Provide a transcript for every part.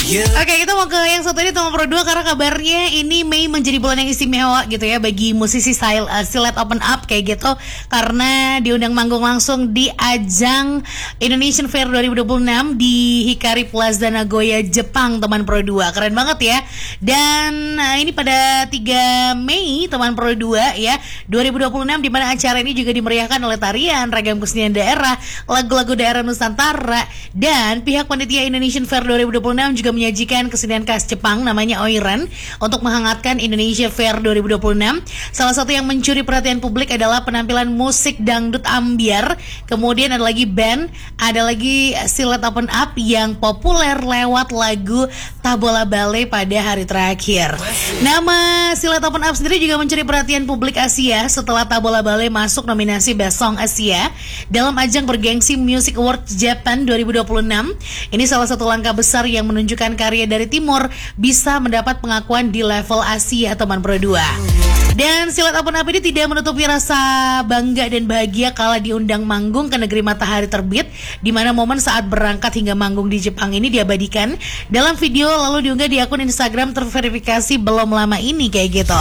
Oke, kita mau ke yang satu ini teman Pro 2 karena kabarnya ini Mei menjadi bulan yang istimewa gitu ya bagi musisi Silet Open Up kayak gitu karena diundang manggung langsung di ajang Indonesian Fair 2026 di Hikari Plaza Nagoya, Jepang, teman Pro 2. Keren banget ya. Dan ini pada 3 Mei teman Pro 2 ya 2026, di mana acara ini juga dimeriahkan oleh tarian, ragam kesenian daerah, lagu-lagu daerah Nusantara, dan pihak panitia Indonesian Fair 2026 juga menyajikan kesenian khas Jepang namanya Oiran untuk menghangatkan Indonesia Fair 2026. Salah satu yang mencuri perhatian publik adalah penampilan musik dangdut ambyar. Kemudian ada lagi band, ada lagi Silet Open Up yang populer lewat lagu Tabola Bale pada hari terakhir. Nama Silet Open Up sendiri juga mencuri perhatian publik Asia setelah Tabola Bale masuk nominasi Best Song Asia dalam ajang bergengsi Music Awards Japan 2026. Ini salah satu langkah besar yang menunjukkan karya dari Timur bisa mendapat pengakuan di level Asia, teman Pro 2. Dan Silet Open Up ini tidak menutupi rasa bangga dan bahagia kala diundang manggung ke negeri matahari terbit, di mana momen saat berangkat hingga manggung di Jepang ini diabadikan dalam video lalu diunggah di akun Instagram terverifikasi belum lama ini kayak gitu.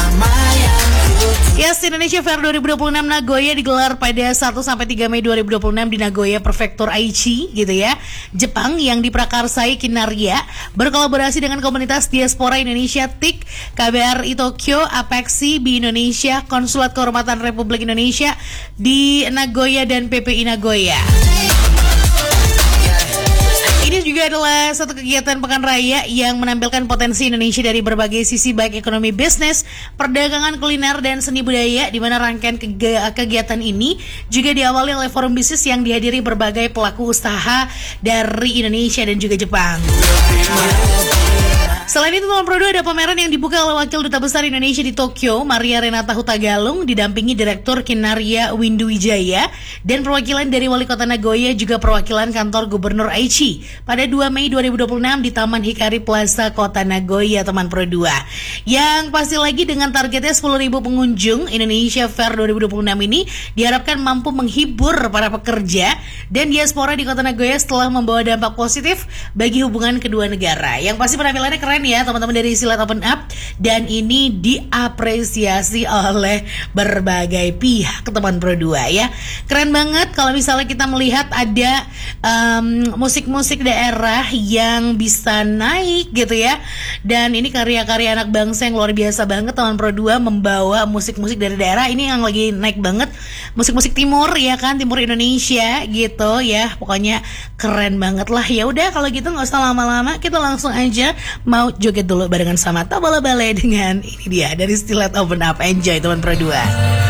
Yes, Indonesia Fair 2026 Nagoya digelar pada 1-3 Mei 2026 di Nagoya Prefektur Aichi gitu ya, Jepang, yang diprakarsai Kinarya berkolaborasi dengan komunitas diaspora Indonesia TIK, KBRI Tokyo, Apexi Bi Indonesia, Konsulat Kehormatan Republik Indonesia di Nagoya dan PPI Nagoya. Ini juga adalah satu kegiatan pekan raya yang menampilkan potensi Indonesia dari berbagai sisi baik ekonomi, bisnis, perdagangan, kuliner, dan seni budaya, di mana rangkaian kegiatan ini juga diawali oleh forum bisnis yang dihadiri berbagai pelaku usaha dari Indonesia dan juga Jepang. Selain itu, teman Pro 2, ada pameran yang dibuka oleh Wakil Duta Besar Indonesia di Tokyo, Maria Renata Hutagalung, didampingi Direktur Kinarya Windu Wijaya, dan perwakilan dari Wali Kota Nagoya, juga perwakilan kantor Gubernur Aichi pada 2 Mei 2026 di Taman Hikari Plaza Kota Nagoya, teman Pro 2. Yang pasti lagi dengan targetnya 10.000 pengunjung, Indonesia Fair 2026 ini diharapkan mampu menghibur para pekerja dan diaspora di Kota Nagoya setelah membawa dampak positif bagi hubungan kedua negara. Yang pasti penampilannya keren ya teman-teman dari Silet Open Up, dan ini diapresiasi oleh berbagai pihak, teman Pro 2 ya. Keren banget kalau misalnya kita melihat ada musik-musik daerah yang bisa naik gitu ya. Dan ini karya-karya anak bangsa yang luar biasa banget, teman Pro 2, membawa musik-musik dari daerah. Ini yang lagi naik banget, musik-musik timur ya kan, timur Indonesia gitu ya. Pokoknya keren banget lah. Ya udah kalau gitu nggak usah lama-lama, kita langsung aja mau joget dulu barengan sama Tabola Bale dengan ini dia dari Silet Open Up. Enjoy teman Pro 2.